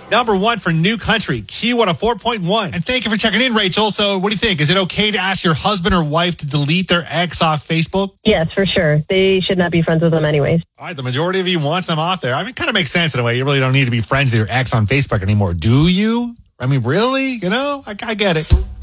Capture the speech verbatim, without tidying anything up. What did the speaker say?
Number one for New Country, Q one oh four point one. And thank you for checking in, Rachel. So what do you think? Is it okay to ask your husband or wife to delete their ex off Facebook? Yes, for sure. They should not be friends with them anyways. All right, the majority of you wants them off there. I mean, it kind of makes sense in a way. You really don't need to be friends with your ex on Facebook anymore, do you? I mean, really? You know, I, I get it.